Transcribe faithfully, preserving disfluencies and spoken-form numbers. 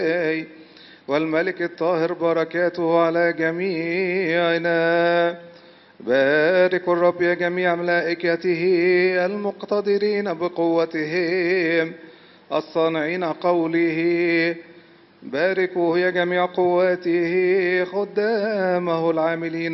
والملك الطاهر بركاته على جميعنا. بارك الرب يا جميع ملائكته المقتدرين بقوتهم الصانعين قوله. باركوه يا جميع قواته خدامه العاملين